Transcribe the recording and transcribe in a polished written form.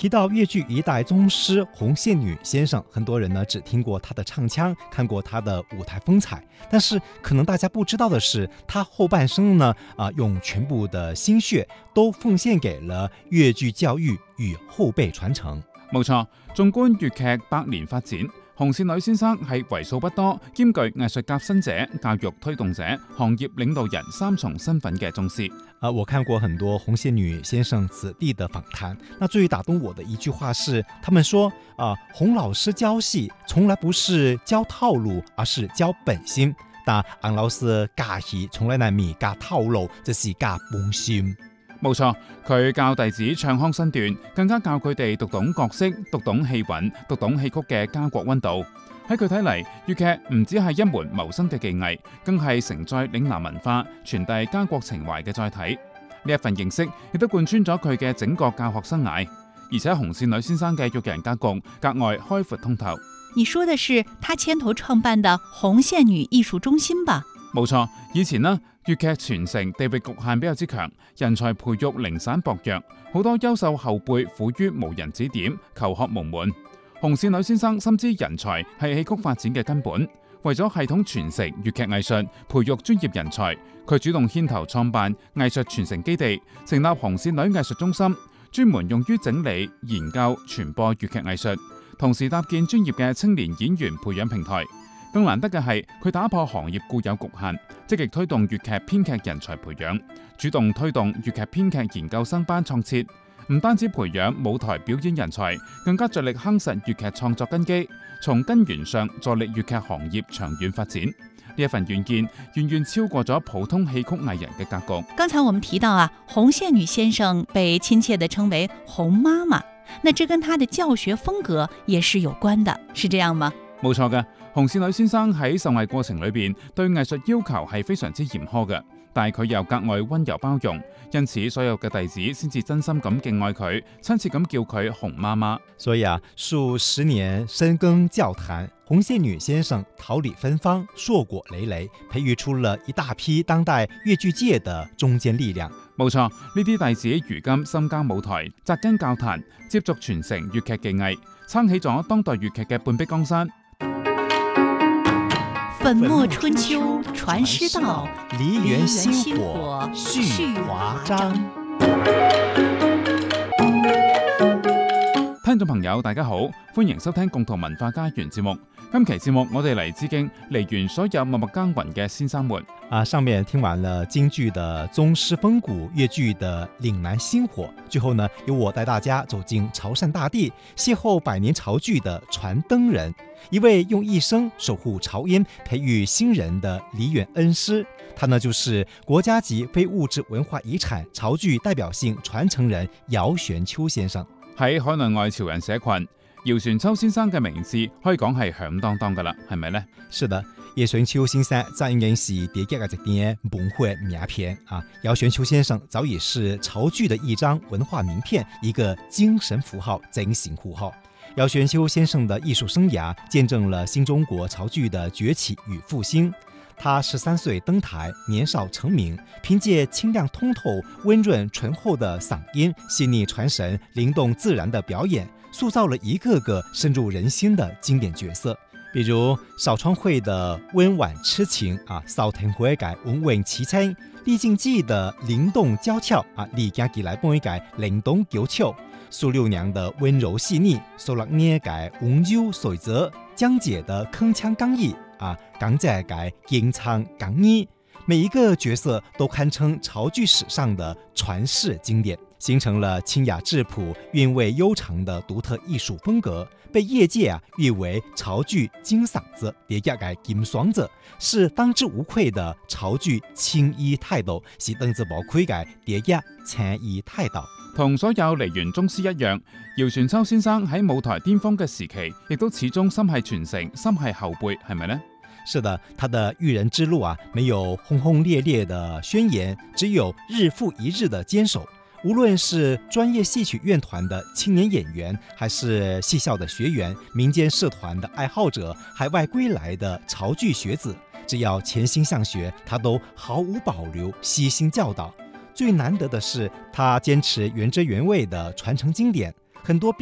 提到粤剧一代宗师红线女先生，很多人呢只听过她的唱腔，看过她的舞台风采，但是可能大家不知道的是，她后半生呢用全部的心血都奉獻給了粵劇教育與後輩傳承。 冇錯，縱觀粵劇百年發展，紅線女先生係為數不多兼具藝術革新者、教育推動者、行業領導人三重身份嘅宗師。 我看過很多紅線女先生子弟的訪談，那最打動我的一句話是，他們說洪老師教戲從來不是教套路，而是教本心。但洪老師教戲從來唔係教套路，就是教本心。 冇錯，佢教弟子唱腔身段，更加教佢哋讀懂角色、讀懂氣韻、讀懂戲曲嘅家國溫度。喺佢睇嚟，粵劇唔只係一門謀生嘅技藝，更係承載嶺南文化、傳遞家國情懷嘅載體。呢一份認識亦都貫穿咗佢嘅整個教學生涯。而且紅線女先生嘅育人格局格外開闊通透。 你說的是他牽頭創辦的紅線女藝術中心吧？ 冇錯，以前呢，粵劇傳承地域局限比較之強，人才培育零散薄弱，好多優秀後輩苦於無人指點，求學無門。紅線女先生深知人才係戲曲發展嘅根本，為咗系統傳承粵劇藝術，培育專業人才，佢主動牽頭創辦藝術傳承基地，成立紅線女藝術中心，專門用於整理、研究、傳播粵劇藝術，同時搭建專業嘅青年演員培養平台。更難得嘅係，佢打破行業固有局限，積極推動粵劇編劇人才培養，主動推動粵劇編劇研究生班創設，唔單止培養舞台表演人才，更加着力夯實粵劇創作根基，從根源上助力粵劇行業長遠發展。呢一份遠見遠遠超過咗普通戲曲藝人嘅格局。 剛才我們提到紅線女先生被親切地稱為紅媽媽，那這跟她的教學風格也是有關的，是這樣嗎？ 冇錯嘅，紅線女先生喺受藝過程裏邊對藝術要求係非常之嚴苛嘅，但係佢又格外溫柔包容，因此所有嘅弟子先至真心咁敬愛佢，親切咁叫佢紅媽媽。 所以數十年深耕教壇，紅線女先生桃李芬芳，碩果累累，培育出了一大批當代粵劇界的中堅力量。 冇錯，呢啲弟子如今深耕舞台，扎根教壇，接續傳承粵劇技藝，撐起咗當代粵劇嘅半壁江山。 粉墨春秋傳師道， 梨園薪火續華章。 聽眾朋友大家好，歡迎收聽共同文化家園節目。今期節目我哋嚟致敬梨園所有默默耕耘嘅先生們。 上面聽完了京劇的宗師風骨，粵劇的嶺南薪火，最後呢，由我帶大家走進潮汕大地，邂逅百年潮劇的傳燈人，一位用一生守護潮音、培育新人的梨園恩師。他呢就是國家級非物質文化遺產潮劇代表性傳承人姚玄秋先生。 喺海內外潮人社群，姚玄秋先生嘅名字可以講係響當當噶啦，係咪呢？ 是的，姚玄秋先生在應該是第一個一點文化名片啊。姚玄秋先生早已是潮劇的一張文化名片，一個精神符號、精神符號。姚玄秋先生的藝術生涯見證了新中國潮劇的崛起與復興。他13歲登台，年少成名，憑借清亮通透、溫潤醇厚的嗓音、細膩傳神、靈動自然的表演，塑造了一個個深入人心的經典角色。比如邵昌惠的溫婉痴情邵騰輝嘅溫婉淒清，李靜記的靈動嬌俏李家記來幫一改靈動嬌俏，蘇六娘的溫柔細膩，蘇樂捏改溫柔水澤，江姐的鏗鏘剛毅港姐改吟唱港意，每一個角色都堪稱潮劇史上的傳世經典，形成了清雅質樸、韻味悠長的獨特藝術風格，被業界譽為潮劇金嗓子、第一個金嗓子，是當之無愧的潮劇青衣態度，是當之無愧嘅第一青衣態度。 同所有梨園宗師一樣，姚玄秋先生喺舞台巔峰嘅時期，亦都始終心繫傳承，心繫後輩，係咪呢？ 是的，他的育人之路沒有轟轟烈烈的宣言，只有日復一日的堅守。無論是專業戲曲院團的青年演員，還是戲校的學員、民間社團的愛好者、海外歸來的潮劇學子，只要潛心向學，他都毫無保留，悉心教導。最難得的是，他堅持原汁原味的傳承經典。 很多